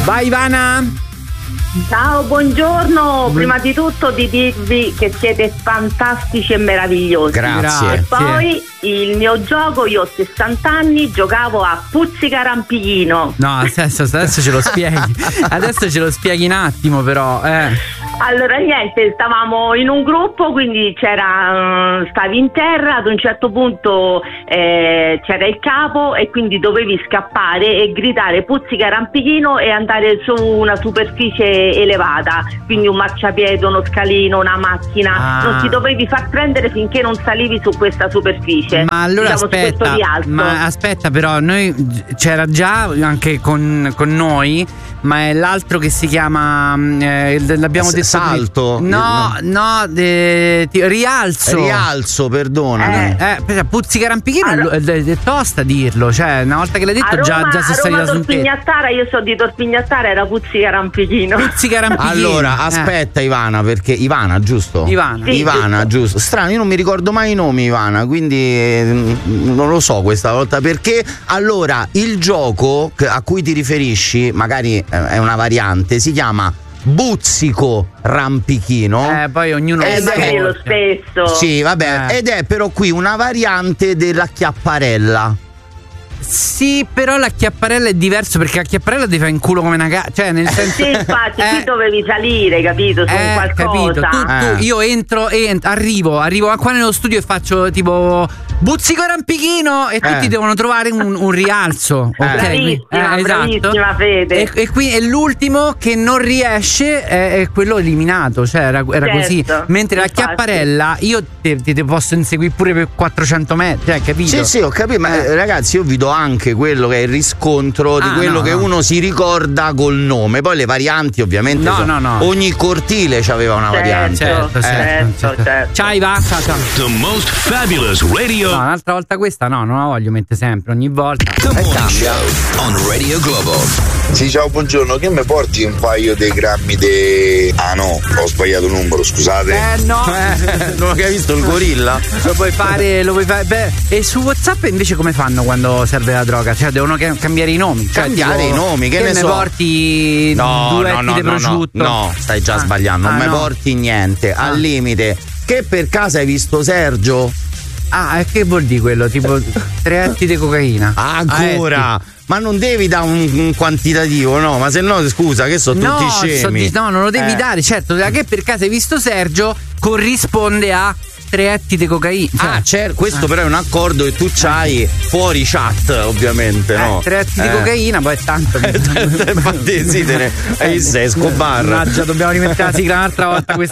Vai Ivana. Ciao, buongiorno. Prima di tutto di dirvi che siete fantastici e meravigliosi. Grazie. E poi il mio gioco, io ho 60 anni, giocavo a Puzzica Rampichino. No, adesso ce lo spieghi. Adesso ce lo spieghi un attimo però. Allora niente, stavamo in un gruppo, quindi stavi in terra, ad un certo punto c'era il capo e quindi dovevi scappare e gridare Puzzica Rampichino e andare su una superficie elevata, quindi un marciapiede, uno scalino, una macchina, non ti dovevi far prendere finché non salivi su questa superficie. Ma allora aspetta, però noi c'era già anche con noi, ma è l'altro che si chiama l'abbiamo detto salto. Rialzo, perdonami. Puzzica Rampichino è tosta a dirlo, cioè una volta che l'hai detto già sei salita su un tetto. Io so di Torpignattara, era Puzzica Rampichino. Allora aspetta Ivana, perché Ivana, giusto? Ivana, giusto. Strano, io non mi ricordo mai i nomi Ivana, quindi non lo so questa volta perché. Allora il gioco a cui ti riferisci magari è una variante, si chiama Buzzico Rampichino. Poi ognuno è lo stesso. Sì, vabbè, ed è però qui una variante della chiapparella. Sì, però la chiapparella è diverso perché la chiapparella ti fa in culo come una cioè nel senso. Sì, infatti qui dovevi salire, capito? Su qualcosa. Capito. Io entro e arrivo qua nello studio e faccio tipo Buzzico Rampichino e tutti devono trovare un rialzo. Bravissima, bravissima Fede. E qui è l'ultimo che non riesce è quello eliminato, cioè era così. Mentre la chiapparella io ti posso inseguire pure per 400 metri, cioè, capito? Sì, ho capito, ma ragazzi io vi do anche quello che è il riscontro di quello che uno si ricorda col nome. Poi le varianti ovviamente ogni cortile c'aveva una variante. Certo. Ciao Iva. Ciao. The most fabulous radio. No, un'altra volta questa non la voglio mettere sempre, ogni volta. The Morning Show on Radio Globo. Sì, ciao, buongiorno, che mi porti un paio di grammi di... Ah no, ho sbagliato il numero, scusate. No. Non ho visto il gorilla. Lo puoi fare. Beh, e su WhatsApp invece come fanno quando serve la droga? Cioè devono cambiare i nomi. Cambiare i nomi, che ne so. porti duetti di prosciutto? No, stai già sbagliando, non mi porti niente. Al limite, che per caso hai visto Sergio? E che vuol dire quello? Tipo 3 etti di cocaina. Ancora? Ma non devi dare un quantitativo, no? Ma se no, scusa, che sono tutti scemi. No, non lo devi dare, certo. Che per caso hai visto Sergio corrisponde a 3 etti di cocaina. Certo, questo però è un accordo che tu c'hai fuori chat, ovviamente, no? 3 etti di cocaina, poi è tanto. Infatti, sì, sei Escobar. Mannaggia, dobbiamo rimettere la sigla un'altra volta questa.